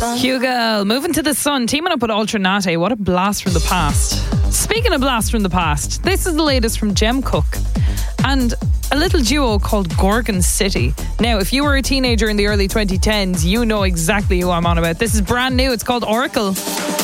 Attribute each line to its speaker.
Speaker 1: Hugo, moving to the sun, teaming up with Ultranate. What a blast from the past. Speaking of blast from the past, this is the latest from Jem Cook and a little duo called Gorgon City. Now, if you were a teenager in the early 2010s, you know exactly who I'm on about. This is brand new. It's called Oracle.